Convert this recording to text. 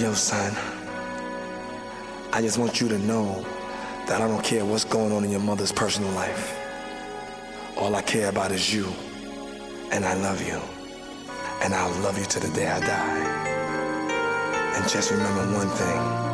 Yo, son, I just want you to know that I don't care what's going on in your mother's personal life. All I care about is you, and I love you, and I'll love you to the day I die. And just remember one thing.